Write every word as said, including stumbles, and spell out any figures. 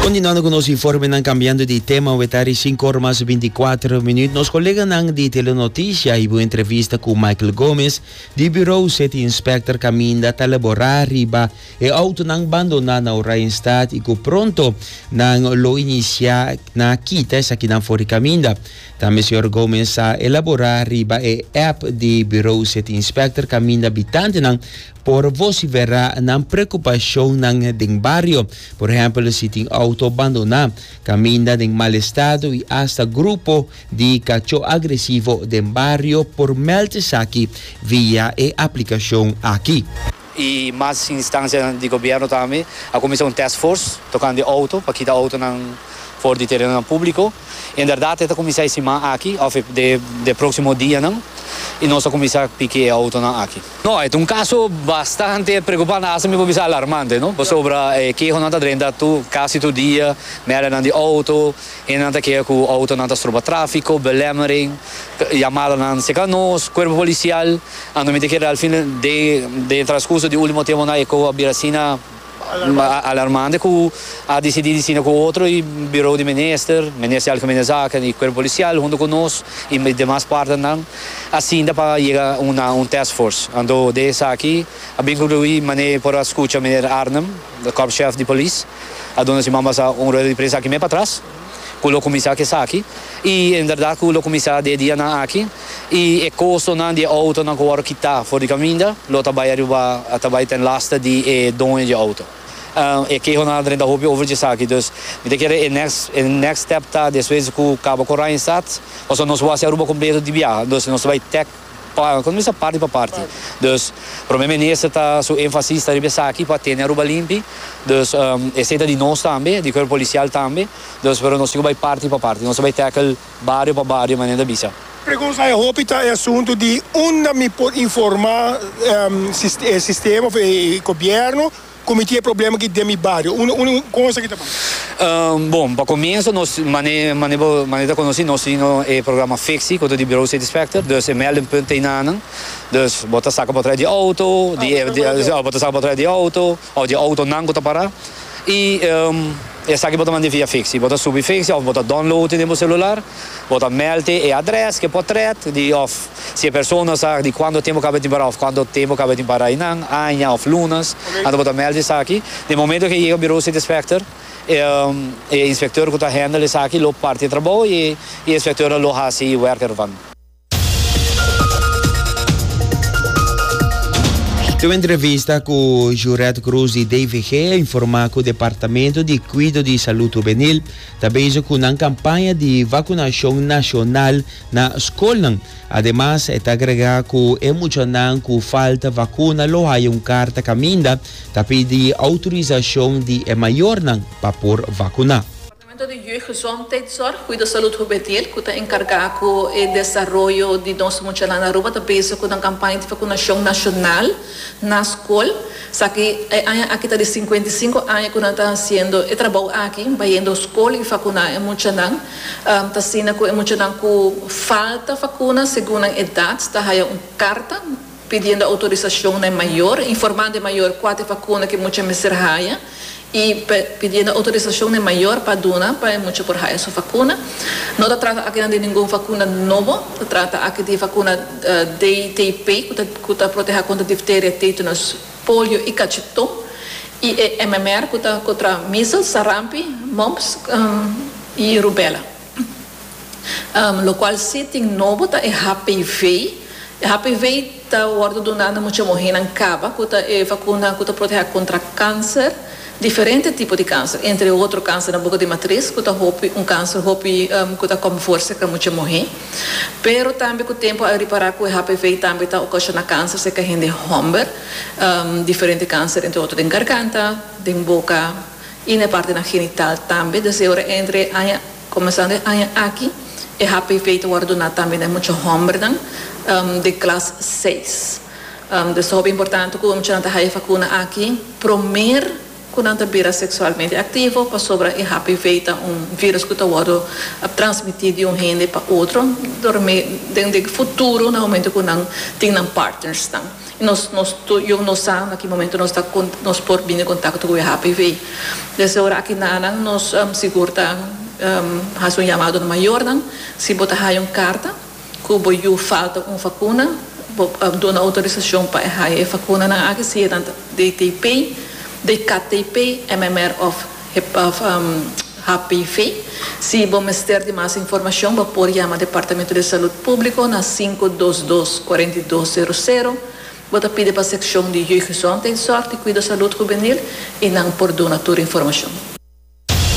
Continuando com o nosso informe, não cambiando de tema, o etário cinco horas e vinte e quatro minutos. Nosso colega não de Telenotícia e uma entrevista com Michael Gomes, de Bureau City Inspector Caminda, a elaborar riba e auto não abandonar na Rainstat e que pronto não lo inicia na Kites aqui na Fora Caminda. Também o senhor Gomes a elaborar riba e app de Bureau City Inspector Caminda habitante não por você verá na preocupação ng ding barrio. Por exemplo, se tem auto abandonar, caminda em mal estado e hasta grupo de cacho agressivo de barrio por meldese aqui via e aplicação aqui. E mais instâncias de governo também, a comissão Task Force, tocando de auto, para quitar auto não fora de terreno público. Em verdade, esta comissão cima aqui, de, de próximo dia não, e nossa comissão pique auto não aqui. Não, é um caso bastante preocupante, assim me comissão alarmante, não? Sobre eh, que não está dentro tu quase todo dia, merda não de auto, e não está que o auto não está sobre tráfico, belemmering, chamada não se canos, corpo policial, ando me te que ao fim de de transcurso de último tempo na eco a biracina alarmante que a decidido de com outro e Bureau de Minister, Ministério de Comunicação e Corpo Policial junto conosco e demais partes não assim dá para chegar uma um task force ando dessa aqui a bem concluir mané por a escuta Mister Arnhem, o corpo-chefe de polícia a dona Simão passa um roda de prensa aqui meio para trás com o comissário que está aqui e em verdade com o comissário de dia na aqui e é custo não de auto não agora que está fora de caminho lo trabalhar va a trabalhar tem lasta de dono de auto Uh, e que não dentro da roupa over de saque, então me quer é next é next step tá depois que o cabo corrente está, ou só nós vamos fazer a roupa completa de viagem, então nós vai tech quando isso parte para parte, então para mim nessa tá so ênfase está de saque para ter a roupa limpa, então um, essa de nós também, de corpo policial também, então para nós vai parte para parte, nós vai tackle barrio para barrio maneira da bisa. Pergunta é roupa é assunto de onde me pode informar um, sistema e governo como tinha problema que tem no bairro, uma uma coisa que tá um, bom, para começo nós maneira maneira maneira conheci nós temos o programa Fixi que é do Bureau City Inspector, dus é melding ponto inaan, dus bota saca para trás de auto, de bota saca para trás de auto, ou de auto não que tá para e um, essa aqui bota mandar via Fixi, bota subir Fixi, ou bota download no celular, bota melde e adresse que pode tratar de off, se a pessoa sabe de quanto tempo cabe de parar, off, quanto tempo cabe de parar inang, aña of lunas, então bota melde isso aqui, no momento que chega o Bureau City Inspector, o inspector que está handle isso aqui, lo parte de trabalho e o inspector lo hasi worker van. Tem uma entrevista com o Jureto Cruz e David G, informar que o Departamento de Cuidado de Saúde Juvenil também com uma campanha de vacinação nacional na escola. Ademais, está agregar que é muito não que falta vacuna, lo há uma carta caminda, está pedir autorização de é maior não para por vacinar. De Jeugdgezondheidszorg, Cuidado Saúde Juvenil, que está encarregado com o desenvolvimento de nossa mochila na Aruba, está pensando com uma campanha de vacinação nacional na escola. Só que aqui está de cinquenta e cinco anos que nós estamos fazendo o trabalho aqui, vai indo à escola e vacinar muito não. Está sendo que muito não que falta vacuna segundo a idade, está aí uma carta pedindo autorização maior, informando maior quatro vacinas que muitas vezes raia. E pedindo autorização maior para a dona, para muito por raio sua vacuna. Não se trata aqui de nenhuma vacuna nova, se trata aqui de vacuna uh, D T P, que está protegendo contra difteria, tétanos, polio e cachito. E M M R, que está contra measles, sarampi, mumps um, e rubella. Um, o qual se tem novo é H P V. H P V está ordenado muito morrer na cava, que é vacuna que está protegendo contra câncer. Diferente tipo de câncer, entre outro câncer na boca de matriz, que está um câncer um, que está com força que muito morrer, pero também com o tempo a reparar que o H P V também está ocasionando câncer, se que a gente homber, um, diferente câncer entre outro de garganta, de boca e na parte na genital também, desde hora entre aia, começando aia aqui, o H P V está ordenado também é muito homber, um, de classe seis. Um, então é importante que o gente tenha a vacuna aqui, primeiro quando vira sexualmente ativo, para sobre o H P V, tá um vírus que está sendo transmitido de um rende para outro, dorme dentro do futuro, no momento que não tem partners, tá? Nós, nós, eu não sei, naquele momento, nós está nós por bem em contato com o H P V. Dessa hora aqui, nós um, seguro um, faz um chamado maior, se botar uma carta, que eu falta uma vacuna, dou autorização para a vacuna na aqui, se é D T P, D K T P, M M R of, of um, H P V. Se vamos ter de mais informação, vou pôr chamar Departamento de Saúde Público na cinco dois dois, quatro dois zero zero. Vou pedir para a secção de Jeugdzondheidszorg, de Cuida da Saúde Juvenil, e não por donar toda a informação.